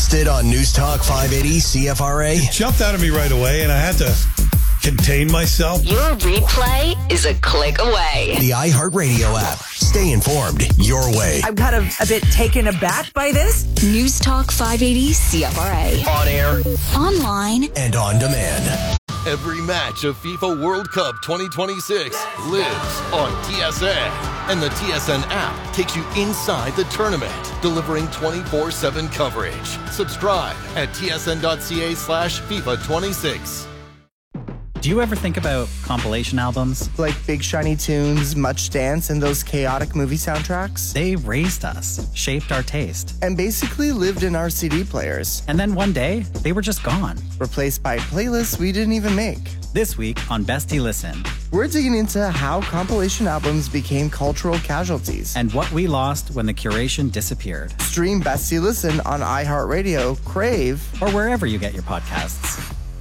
Listed on News Talk 580 CFRA. It jumped out of me right away, and I had to contain myself. Your replay is a click away. The iHeartRadio app. Stay informed your way. I'm kind of a bit taken aback by this. News Talk 580 CFRA. On air, Online, and on demand. Every match of FIFA World Cup 2026 lives on TSN. And the TSN app takes you inside the tournament, delivering 24/7 coverage. Subscribe at tsn.ca/FIFA26. Do you ever think about compilation albums? Like Big Shiny Tunes, Much Dance, and those chaotic movie soundtracks? They raised us, shaped our taste, and basically lived in our CD players. And then one day, they were just gone. Replaced by playlists we didn't even make. This week on Bestie Listen, we're digging into how compilation albums became cultural casualties. And what we lost when the curation disappeared. Stream Bestie Listen on iHeartRadio, Crave, or wherever you get your podcasts.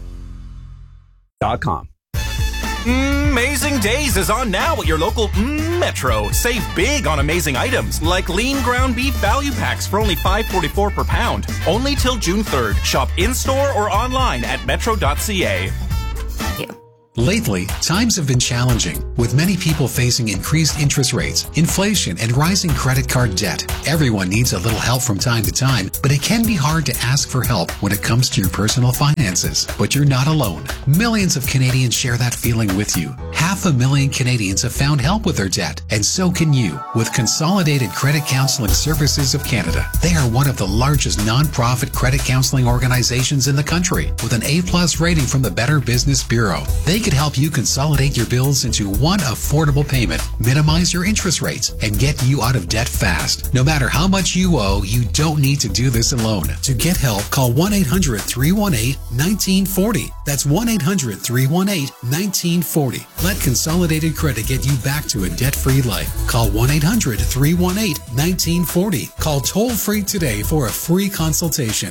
.com. Amazing Days is on now at your local Metro. Save big on amazing items like lean ground beef value packs for only $5.44 per pound. Only till June 3rd. Shop in-store or online at metro.ca. Lately, times have been challenging, with many people facing increased interest rates, inflation, and rising credit card debt. Everyone needs a little help from time to time, but it can be hard to ask for help when it comes to your personal finances. But you're not alone. Millions of Canadians share that feeling with you. 500,000 Canadians have found help with their debt, and so can you with Consolidated Credit Counseling Services of Canada. They are one of the largest non-profit credit counseling organizations in the country, with an A+ rating from the Better Business Bureau. They could help you consolidate your bills into one affordable payment, minimize your interest rates, and get you out of debt fast. No matter how much you owe, you don't need to do this alone. To get help, call 1-800-318-1940. That's 1-800-318-1940. Let Consolidated Credit get you back to a debt-free life. Call 1-800-318-1940. Call toll-free today for a free consultation.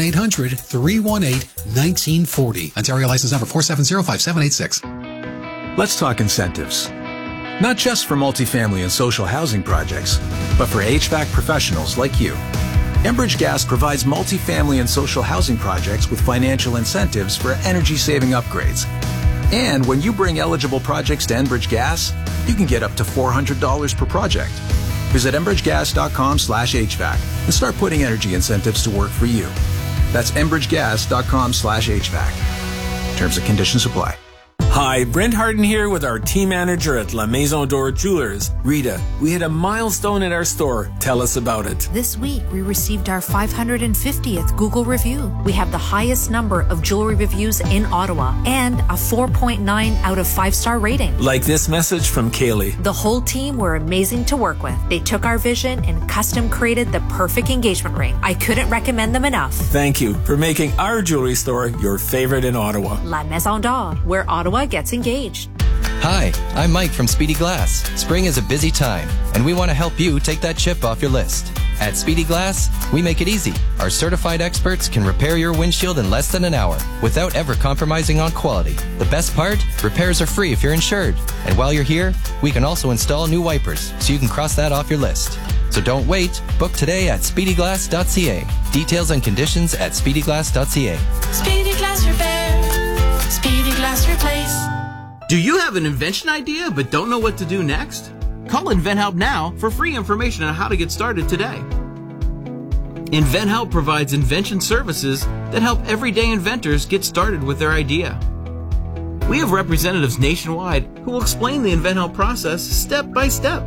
1-800-318-1940. Ontario license number 4705786. Let's talk incentives. Not just for multifamily and social housing projects, but for HVAC professionals like you. Enbridge Gas provides multifamily and social housing projects with financial incentives for energy-saving upgrades. And when you bring eligible projects to Enbridge Gas, you can get up to $400 per project. Visit enbridgegas.com/HVAC and start putting energy incentives to work for you. That's enbridgegas.com/HVAC. Terms and conditions apply. Hi, Brent Harden here with our team manager at La Maison d'Or Jewelers. Rita, we hit a milestone at our store. Tell us about it. This week, we received our 550th Google review. We have the highest number of jewelry reviews in Ottawa and a 4.9 out of 5-star rating. Like this message from Kaylee. The whole team were amazing to work with. They took our vision and custom created the perfect engagement ring. I couldn't recommend them enough. Thank you for making our jewelry store your favorite in Ottawa. La Maison d'Or, where Ottawa gets engaged. Hi, I'm Mike from Speedy Glass. Spring is a busy time, and we want to help you take that chip off your list. At Speedy Glass, we make it easy. Our certified experts can repair your windshield in less than an hour without ever compromising on quality. The best part? Repairs are free if you're insured. And while you're here, we can also install new wipers, so you can cross that off your list. So don't wait. Book today at speedyglass.ca. Details and conditions at speedyglass.ca. Speedy Glass Repair. Speedy Glass Replace. Do you have an invention idea but don't know what to do next? Call InventHelp now for free information on how to get started today. InventHelp provides invention services that help everyday inventors get started with their idea. We have representatives nationwide who will explain the InventHelp process step by step.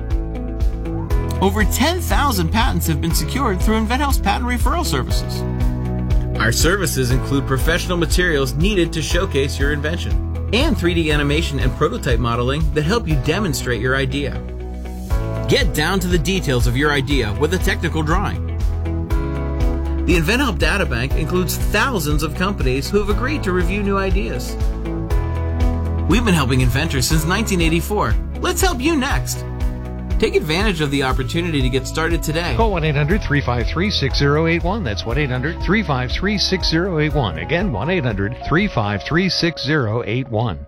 Over 10,000 patents have been secured through InventHelp's patent referral services. Our services include professional materials needed to showcase your invention, and 3D animation and prototype modeling that help you demonstrate your idea. Get down to the details of your idea with a technical drawing. The InventHelp Databank includes thousands of companies who have agreed to review new ideas. We've been helping inventors since 1984. Let's help you next. Take advantage of the opportunity to get started today. Call 1-800-353-6081. That's 1-800-353-6081. Again, 1-800-353-6081.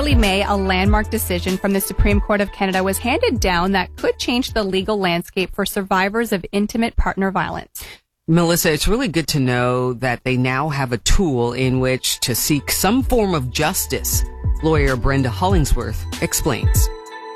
early May, a landmark decision from the Supreme Court of Canada was handed down that could change the legal landscape for survivors of intimate partner violence. Melissa, it's really good to know that they now have a tool in which to seek some form of justice. Lawyer Brenda Hollingsworth explains.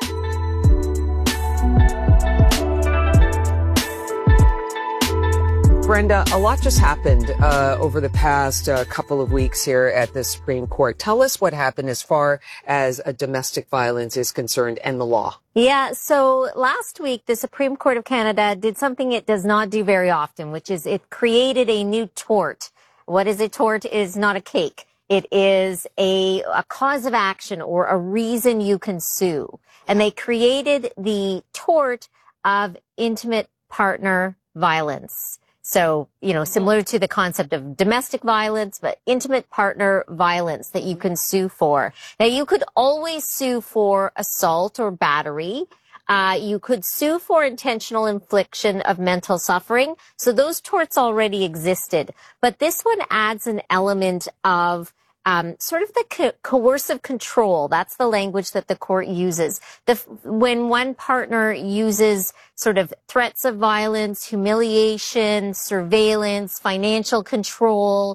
Brenda, a lot just happened over the past couple of weeks here at the Supreme Court. Tell us what happened as far as domestic violence is concerned and the law. Yeah, so last week, the Supreme Court of Canada did something it does not do very often, which is it created a new tort. What is a tort? It is not a cake. It is a cause of action or a reason you can sue. And they created the tort of intimate partner violence. So, similar to the concept of domestic violence, but intimate partner violence that you can sue for. Now, you could always sue for assault or battery. You could sue for intentional infliction of mental suffering. So those torts already existed. But this one adds an element of sort of the coercive control. That's the language that the court uses. When one partner uses sort of threats of violence, humiliation, surveillance, financial control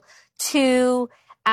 to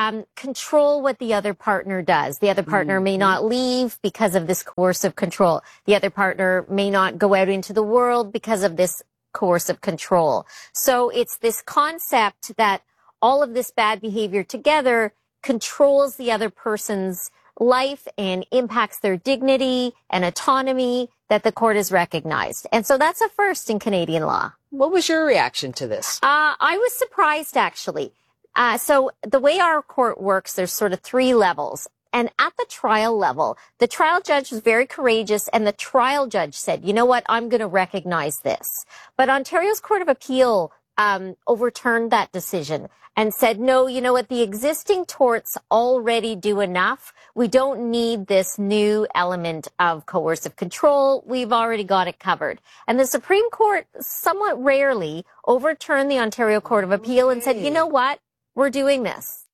control what the other partner does. The other partner may not leave because of this coercive control. The other partner may not go out into the world because of this coercive control. So it's this concept that all of this bad behavior together controls the other person's life and impacts their dignity and autonomy that the court has recognized. And so that's a first in Canadian law. What was your reaction to this? I was surprised, actually. So the way our court works, there's sort of three levels. And at the trial level, the trial judge was very courageous, and the trial judge said, you know what, I'm going to recognize this. But Ontario's Court of Appeal overturned that decision and said, no, you know what, the existing torts already do enough. We don't need this new element of coercive control. We've already got it covered. And the Supreme Court somewhat rarely overturned the Ontario Court of Appeal and said, you know what, we're doing this.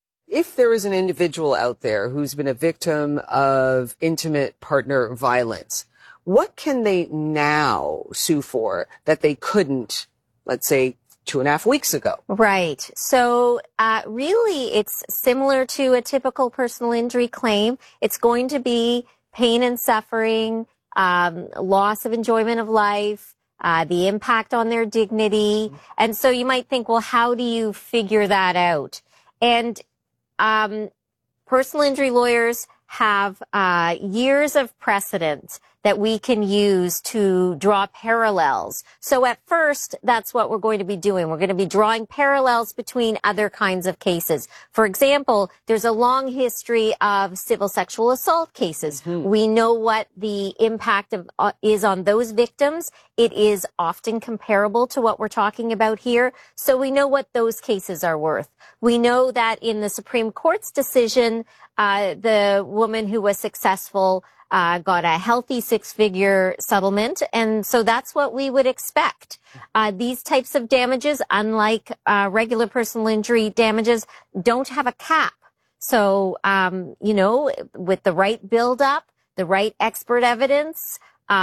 If there is an individual out there who's been a victim of intimate partner violence, what can they now sue for that they couldn't, let's say, 2.5 weeks ago? Right. So really, it's similar to a typical personal injury claim. It's going to be pain and suffering, loss of enjoyment of life, the impact on their dignity. And so you might think, well, how do you figure that out? And personal injury lawyers have years of precedent that we can use to draw parallels. So at first, that's what we're going to be doing. We're going to be drawing parallels between other kinds of cases. For example, there's a long history of civil sexual assault cases. We know what the impact of is on those victims. It is often comparable to what we're talking about here. So we know what those cases are worth. We know that in the Supreme Court's decision, the woman who was successful got a healthy six-figure settlement, and so that's what we would expect. These types of damages, unlike regular personal injury damages, don't have a cap. So, with the right build-up, the right expert evidence,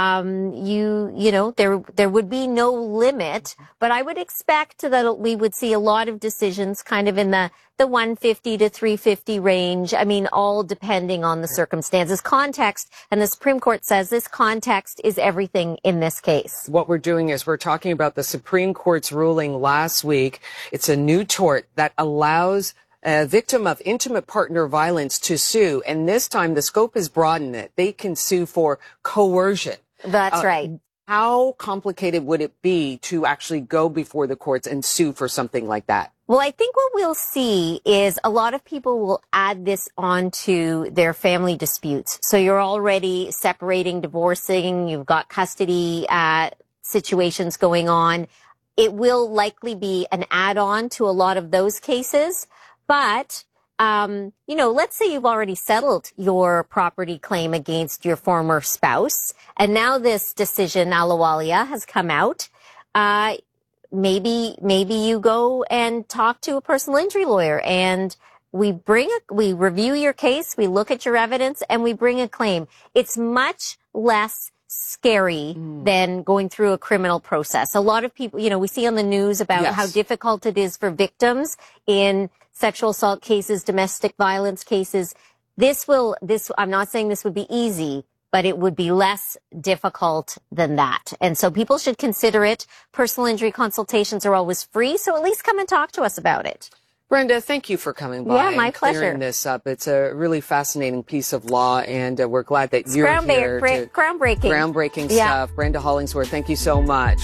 there would be no limit, but I would expect that we would see a lot of decisions kind of in the 150 to 350 range. I mean, all depending on the circumstances, context. And the Supreme Court says this context is everything in this case. What we're doing is we're talking about the Supreme Court's ruling last week. It's a new tort that allows a victim of intimate partner violence to sue. And this time the scope is broadened. It. They can sue for coercion. That's right. How complicated would it be to actually go before the courts and sue for something like that? Well, I think what we'll see is a lot of people will add this onto their family disputes. So you're already separating, divorcing, you've got custody situations going on. It will likely be an add-on to a lot of those cases. But, let's say you've already settled your property claim against your former spouse, and now this decision, Ahluwalia, has come out. Maybe you go and talk to a personal injury lawyer and we review your case, we look at your evidence, and we bring a claim. It's much less scary than going through a criminal process. A lot of people, we see on the news about how difficult it is for victims in sexual assault cases, domestic violence cases. I'm not saying this would be easy, but it would be less difficult than that. And so people should consider it. Personal injury consultations are always free, so at least come and talk to us about it. Brenda, thank you for coming by. Yeah, my and pleasure. clearing this up. It's a really fascinating piece of law, and we're glad that you're here. Groundbreaking. Groundbreaking stuff. Brenda Hollingsworth, thank you so much.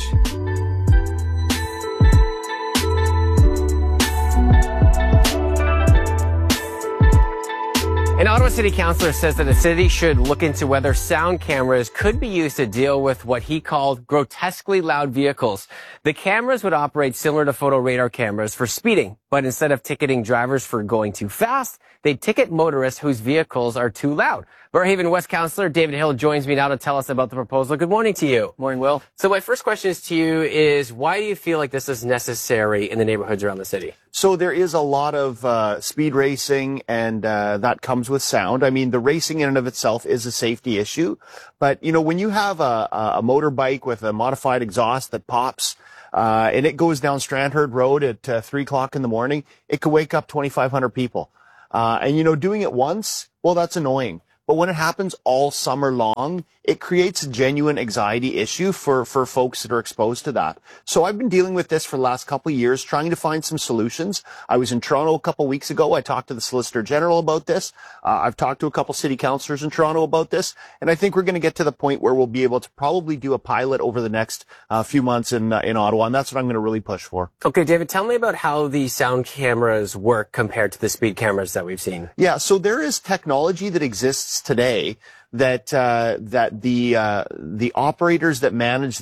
An Ottawa City Councillor says that the city should look into whether sound cameras could be used to deal with what he called grotesquely loud vehicles. The cameras would operate similar to photo radar cameras for speeding, but instead of ticketing drivers for going too fast, they ticket motorists whose vehicles are too loud. Barrhaven West Councillor David Hill joins me now to tell us about the proposal. Good morning to you. Morning, Will. So my first question is to you is, why do you feel like this is necessary in the neighborhoods around the city? So there is a lot of speed racing, and that comes with sound. I mean, the racing in and of itself is a safety issue. But, when you have a motorbike with a modified exhaust that pops, and it goes down Strandherd Road at 3 o'clock in the morning, it could wake up 2,500 people. And, doing it once, well, that's annoying. But when it happens all summer long, it creates a genuine anxiety issue for folks that are exposed to that. So I've been dealing with this for the last couple of years, trying to find some solutions. I was in Toronto a couple of weeks ago. I talked to the Solicitor General about this. I've talked to a couple city councillors in Toronto about this. And I think we're going to get to the point where we'll be able to probably do a pilot over the next few months in Ottawa. And that's what I'm going to really push for. Okay, David, tell me about how the sound cameras work compared to the speed cameras that we've seen. Yeah, so there is technology that exists today that the operators that manage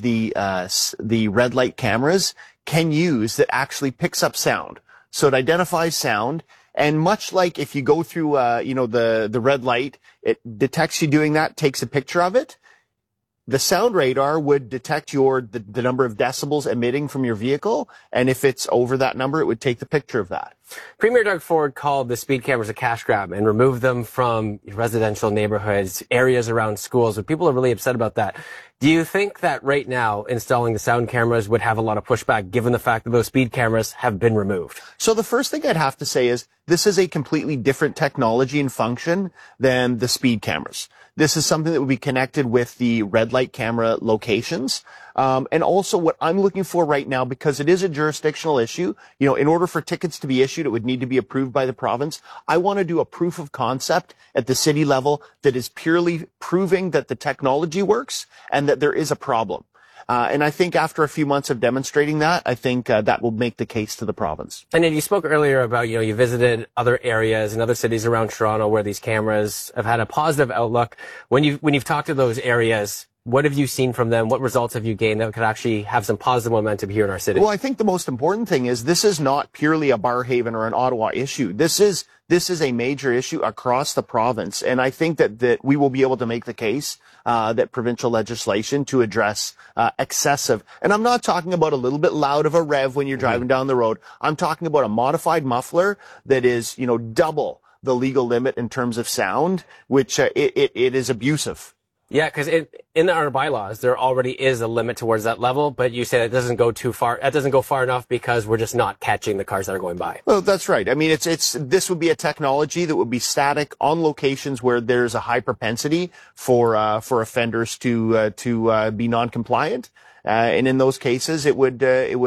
the red light cameras can use that actually picks up sound. So it identifies sound, and much like if you go through the red light, it detects you doing that, takes a picture of it. The sound radar would detect the number of decibels emitting from your vehicle, and if it's over that number, it would take the picture of that. Premier Doug Ford called the speed cameras a cash grab and removed them from residential neighborhoods, areas around schools, and people are really upset about that. Do you think that right now installing the sound cameras would have a lot of pushback given the fact that those speed cameras have been removed? So the first thing I'd have to say is this is a completely different technology and function than the speed cameras. This is something that would be connected with the red light camera locations. And also what I'm looking for right now, because it is a jurisdictional issue, in order for tickets to be issued, it would need to be approved by the province. I want to do a proof of concept at the city level that is purely proving that the technology works and that there is a problem. And I think after a few months of demonstrating that, I think that will make the case to the province. And then you spoke earlier about, you visited other areas and other cities around Toronto where these cameras have had a positive outlook. When you've talked to those areas, what have you seen from them? What results have you gained that could actually have some positive momentum here in our city? Well, I think the most important thing is this is not purely a Barrhaven or an Ottawa issue. This is a major issue across the province. And I think that we will be able to make the case that provincial legislation to address excessive. And I'm not talking about a little bit loud of a rev when you're driving down the road. I'm talking about a modified muffler that is, double the legal limit in terms of sound, which it is abusive. Yeah, because in our bylaws, there already is a limit towards that level, but you say that doesn't go too far. That doesn't go far enough because we're just not catching the cars that are going by. Well, that's right. I mean, this would be a technology that would be static on locations where there's a high propensity for offenders to be non-compliant. And in those cases, it would,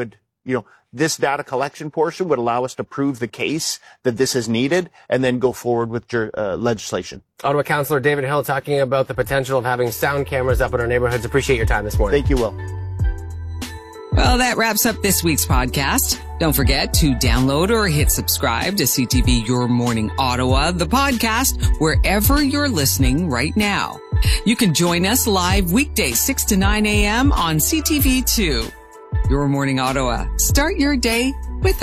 this data collection portion would allow us to prove the case that this is needed and then go forward with legislation. Ottawa Councillor David Hill talking about the potential of having sound cameras up in our neighborhoods. Appreciate your time this morning. Thank you, Will. Well, that wraps up this week's podcast. Don't forget to download or hit subscribe to CTV Your Morning Ottawa, the podcast, wherever you're listening right now. You can join us live weekdays 6 to 9 a.m. on CTV2. Your Morning Ottawa. Start your day with